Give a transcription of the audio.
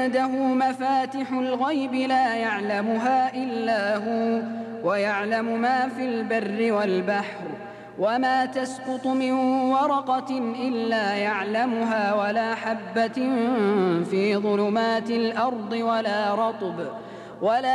عنده مفاتح الغيب لا يعلمها إلا هو ويعلم ما في البر والبحر وما تسقط من ورقة إلا يعلمها ولا حبة في ظلمات الأرض ولا رطب ولا